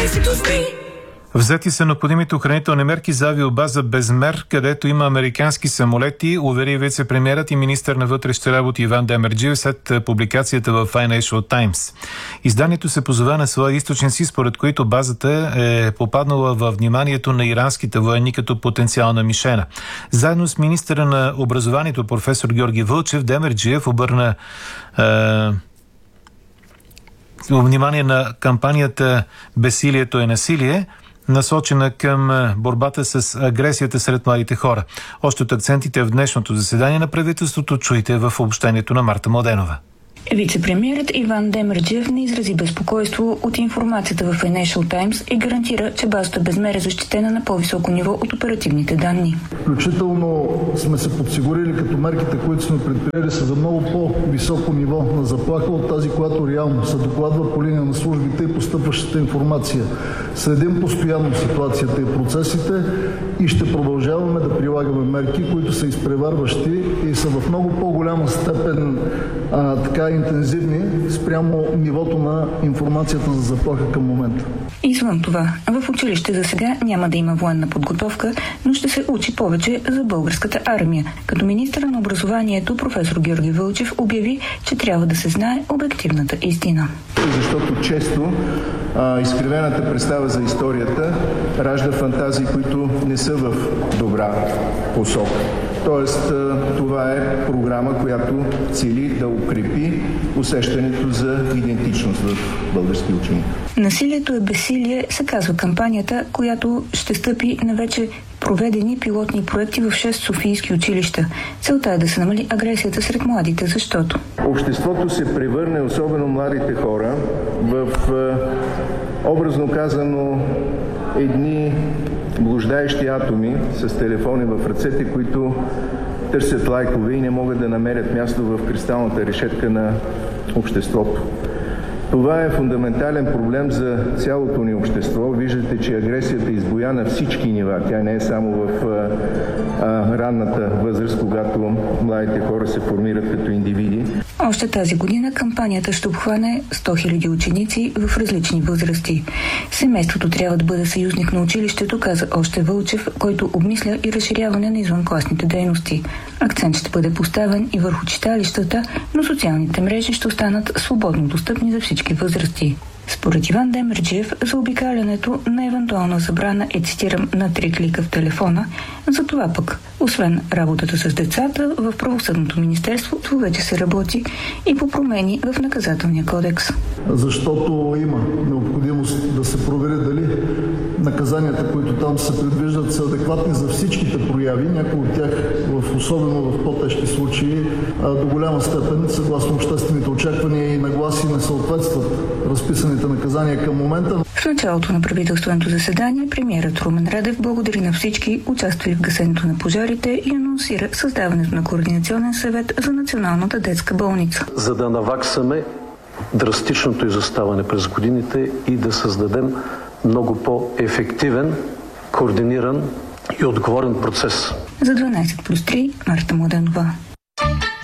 Взети са необходимите охранителни мерки за авиобаза Безмер, където има американски самолети, увери вице-премиерът и министър на вътрешните работи Иван Демерджиев след публикацията в Financial Times. Изданието се позова на свои източници, според които базата е попаднала във вниманието на иранските военни като потенциална мишена. Заедно с министъра на образованието професор Георги Вълчев, Демерджиев обърна внимание на кампанията "Безсилието е насилие", насочена към борбата с агресията сред младите хора. Още от акцентите в днешното заседание на правителството чуйте в обобщението на Марта Младенова. Вице-премиерът Иван Демерджиев не изрази безпокойство от информацията в Financial Times и гарантира, че базата Безмер е защитена на по-високо ниво от оперативните данни. Включително сме се подсигурили, като мерките, които сме предприели, са за много по-високо ниво на заплаха от тази, която реално се докладва по линия на службите и постъпващата информация. Следим постоянно ситуацията и процесите и ще продължаваме да прилагаме мерки, които са изпреварващи и са в много по-голяма степен интензивни спрямо нивото на информацията за заплаха към момента. Извън това, в училище за сега няма да има военна подготовка, но ще се учи повече за българската армия. Като министър на образованието професор Георги Вълчев обяви, че трябва да се знае обективната истина. Защото често изкривената представа за историята ражда фантазии, които не са в добра посока. Тоест, това е програма, която цели да укрепи усещането за идентичност в български ученик. Насилието е безсилие, се казва кампанията, която ще стъпи на вече проведени пилотни проекти в 6 софийски училища. Целта е да се намали агресията сред младите, защото обществото се превърне, особено младите хора, в образно казано едни блуждаещи атоми с телефони в ръцете, които търсят лайкове и не могат да намерят място в кристалната решетка на обществото. Това е фундаментален проблем за цялото ни общество. Виждате, че агресията избуя на всички нива. Тя не е само в ранната възраст, когато младите хора се формират като индивиди. Още тази година кампанията ще обхване 100 000 ученици в различни възрасти. Семейството трябва да бъде съюзник на училището, каза още Вълчев, който обмисля и разширяване на извънкласните дейности. Акцент ще бъде поставен и върху читалищата, но социалните мрежи ще останат свободно достъпни за всички възрасти. Според Иван Демерджиев, заобикалянето на евентуална забрана е, цитирам, на 3 клика в телефона. Затова пък, освен работата с децата, в Правосъдното министерство вече се работи и по промени в наказателния кодекс. Защото има необходимост да се провери дали наказанията, които там се предвиждат, са адекватни за всичките прояви. Някои от тях, особено в по-тежки случаи, до голяма степен, съгласно обществените очаквания и нагласи, не съответстват разписаните наказания към момента. В началото на правителственото заседание премиерът Румен Радев благодари на всички, участвали в гасенето на пожарите, и анонсира създаването на Координационен съвет за Националната детска болница. За да наваксаме драстичното изоставане през годините и да създадем много по-ефективен, координиран и отговорен процес. За 12+3 Марта Младенова.